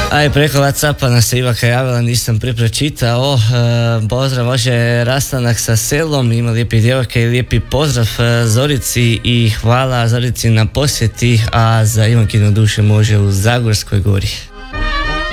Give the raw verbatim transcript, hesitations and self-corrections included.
A i preko Whatsappa nas se Ivaka javila, nisam prepročitao. E, pozdrav, može rastanak sa selom, ima lijepi djevojke i lijepi pozdrav e, Zorici i hvala Zorici na posjeti, a za Ivankinu duše može u Zagorskoj gori.